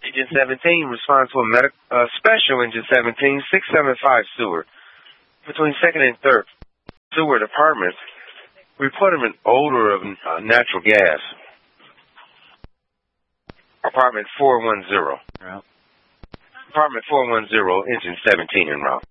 Engine 17 responds to a special Engine 17 675 sewer. Between 2nd and 3rd sewer departments, report an odor of natural gas. Apartment 410. Route. Apartment 410, Engine 17 en route.